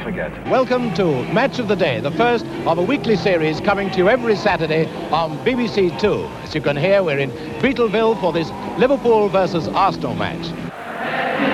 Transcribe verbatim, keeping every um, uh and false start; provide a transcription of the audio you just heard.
forget. Welcome to Match of the Day, the first of a weekly series coming to you every Saturday on B B C Two. As you can hear, we're in Beetleville for this Liverpool versus Arsenal match.